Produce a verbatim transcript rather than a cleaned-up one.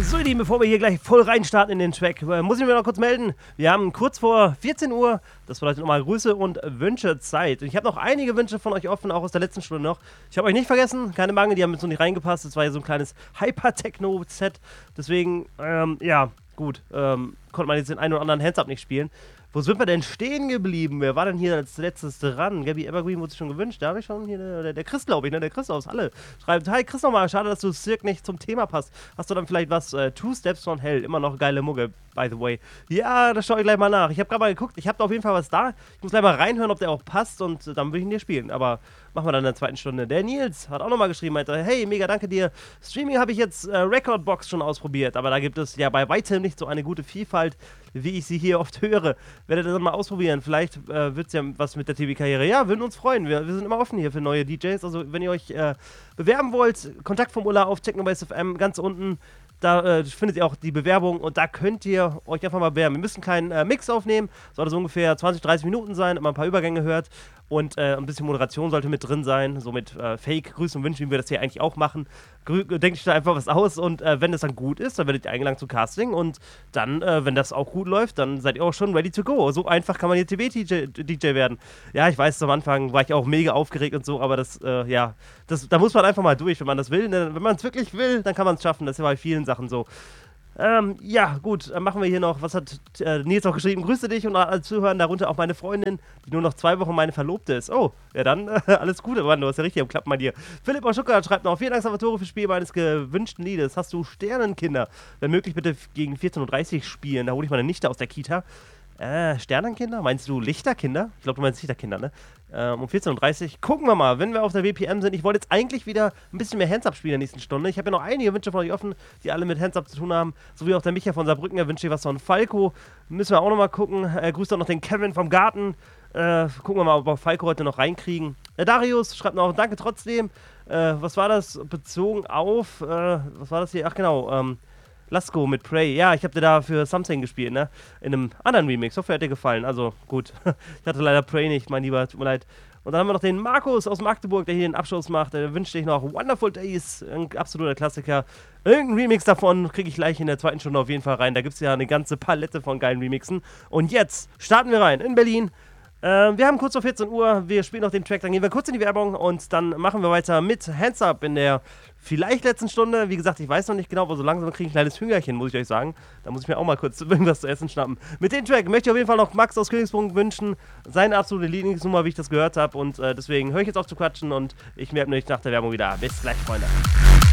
So, ihr Lieben, bevor wir hier gleich voll reinstarten in den Track, äh, muss ich mir noch kurz melden. Wir haben kurz vor vierzehn Uhr, das bedeutet nochmal Grüße und Wünsche Zeit. Und ich habe noch einige Wünsche von euch offen, auch aus der letzten Stunde noch. Ich habe euch nicht vergessen, keine Mangel, die haben jetzt so nicht reingepasst. Das war ja so ein kleines Hyper-Techno-Set. Deswegen, ähm, ja, gut, ähm, konnte man jetzt den einen oder anderen Hands-Up nicht spielen. Wo sind wir denn stehen geblieben? Wer war denn hier als letztes dran? Gabby Evergreen wurde sich schon gewünscht. Da habe ich schon hier, der, der Chris, glaube ich, ne? Der Chris aus Halle schreibt: Hi Chris nochmal, schade, dass du Cirque nicht zum Thema passt. Hast du dann vielleicht was? Äh, Two Steps von Hell, immer noch geile Mucke, by the way. Ja, das schaue ich gleich mal nach. Ich habe gerade mal geguckt, ich habe da auf jeden Fall was da. Ich muss gleich mal reinhören, ob der auch passt und äh, dann würde ich ihn dir spielen. Aber machen wir dann in der zweiten Stunde. Der Nils hat auch nochmal geschrieben, meinte: Hey, mega, danke dir. Streaming habe ich jetzt äh, Recordbox schon ausprobiert, aber da gibt es ja bei weitem nicht so eine gute Vielfalt, wie ich sie hier oft höre. Werdet ihr das mal ausprobieren? Vielleicht äh, wird es ja was mit der T V-Karriere. Ja, würden uns freuen. Wir, wir sind immer offen hier für neue D Js. Also, wenn ihr euch äh, bewerben wollt, Kontaktformular auf Technobase F M ganz unten. Da äh, findet ihr auch die Bewerbung und da könnt ihr euch einfach mal bewerben. Wir müssen keinen äh, Mix aufnehmen. Sollte so ungefähr zwanzig, dreißig Minuten sein, immer ein paar Übergänge hört. Und äh, ein bisschen Moderation sollte mit drin sein. So mit äh, Fake-Grüßen und Wünschen, wie wir das hier eigentlich auch machen. Grü denkt euch da einfach was aus und äh, wenn es dann gut ist, dann werdet ihr eingeladen zum Casting. Und dann, äh, wenn das auch gut läuft, dann seid ihr auch schon ready to go. So einfach kann man hier T V-D J werden. Ja, ich weiß, am Anfang war ich auch mega aufgeregt und so, aber das, äh, ja, das, da muss man einfach mal durch, wenn man das will. Wenn man es wirklich will, dann kann man es schaffen. Das ist ja bei vielen Sachen so. Ähm, ja, gut, dann machen wir hier noch, was hat äh, Nils noch geschrieben? Grüße dich und alle Zuhören, darunter auch meine Freundin, die nur noch zwei Wochen meine Verlobte ist. Oh, ja dann, äh, alles Gute, Mann, du hast ja richtig am Klappen bei dir. Philipp Oschucker schreibt noch: Vielen Dank, Salvatore, für Spiel meines gewünschten Liedes. Hast du Sternenkinder? Wenn möglich bitte gegen vierzehn Uhr dreißig spielen, da hole ich meine Nichte aus der Kita. Äh, Sternenkinder? Meinst du Lichterkinder? Ich glaube, du meinst Lichterkinder, ne? Ähm, um vierzehn Uhr dreißig. Gucken wir mal, wenn wir auf der W P M sind. Ich wollte jetzt eigentlich wieder ein bisschen mehr Hands-Up spielen in der nächsten Stunde. Ich habe ja noch einige Wünsche von euch offen, die alle mit Hands-Up zu tun haben. So wie auch der Micha von Saarbrücken, er wünscht sich was von Falco. Müssen wir auch nochmal gucken. Äh, grüßt auch noch den Kevin vom Garten. Äh, gucken wir mal, ob wir Falco heute noch reinkriegen. Der Darius schreibt noch: Danke trotzdem. Äh, was war das bezogen auf, äh, was war das hier? Ach genau, ähm, Lasko mit Prey. Ja, ich habe dir da für Something gespielt, ne? In einem anderen Remix. Hoffe, er hat dir gefallen. Also, gut. Ich hatte leider Prey nicht, mein Lieber. Tut mir leid. Und dann haben wir noch den Markus aus Magdeburg, der hier den Abschluss macht. Der wünscht dich noch Wonderful Days. Ein absoluter Klassiker. Irgendein Remix davon kriege ich gleich in der zweiten Stunde auf jeden Fall rein. Da gibt es ja eine ganze Palette von geilen Remixen. Und jetzt starten wir rein in Berlin. Äh, wir haben kurz vor vierzehn Uhr. Wir spielen noch den Track. Dann gehen wir kurz in die Werbung. Und dann machen wir weiter mit Hands Up in der vielleicht letzten Stunde. Wie gesagt, ich weiß noch nicht genau, aber so langsam kriege ich ein kleines Hüngerchen, muss ich euch sagen. Da muss ich mir auch mal kurz irgendwas zu essen schnappen. Mit dem Track möchte ich auf jeden Fall noch Max aus Königsbrunn wünschen. Seine absolute Lieblingsnummer, wie ich das gehört habe. Und äh, deswegen höre ich jetzt auf zu quatschen und ich melde mich nach der Werbung wieder. Bis gleich, Freunde.